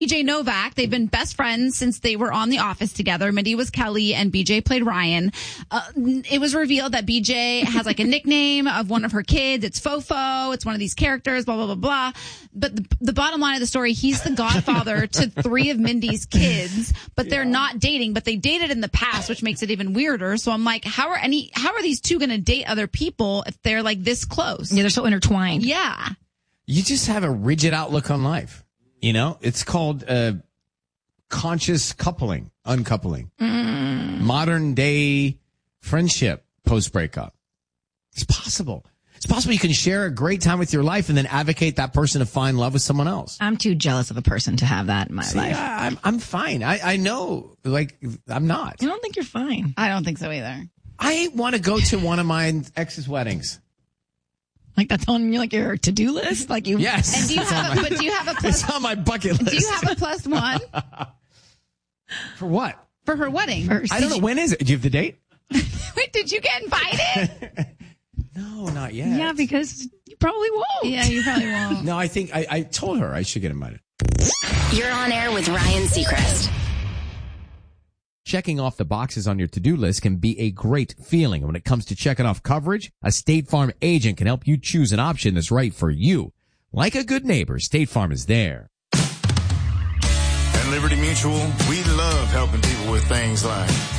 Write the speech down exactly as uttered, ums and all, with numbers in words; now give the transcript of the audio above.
B J Novak. They've been best friends since they were on The Office together. Mindy was Kelly and B J played Ryan. Uh, it was revealed that B J has like a nickname of one of her kids. It's Fofo. It's one of these characters, blah, blah, blah, blah. But the, the bottom line of the story, he's the godfather to three of Mindy's kids, but they're yeah. not dating, but they dated in the past, which makes it even weirder. So I'm like, how are any, how are these two going to date other people if they're like this close? Yeah, they're so intertwined. Yeah. You just have a rigid outlook on life. You know, it's called uh, conscious coupling, uncoupling. Mm. Modern day friendship post breakup. It's possible. It's possible you can share a great time with your life and then advocate that person to find love with someone else. I'm too jealous of a person to have that in my See, life. I, I'm I'm fine. I, I know, like, I'm not. I don't think you're fine. I don't think so either. I want to go to one of my ex's weddings. Like that's on like your to-do list? Like you Yes. And do you have a, but do you have a plus? It's on my bucket list. Do you have a plus one? For what? For her wedding. I don't know. When is it? Do you have the date? Wait, did you get invited? No, not yet. Yeah, because you probably won't. Yeah, you probably won't. No, I think I, I told her I should get invited. You're on air with Ryan Seacrest. Checking off the boxes on your to-do list can be a great feeling. When it comes to checking off coverage, a State Farm agent can help you choose an option that's right for you. Like a good neighbor, State Farm is there. At Liberty Mutual, we love helping people with things like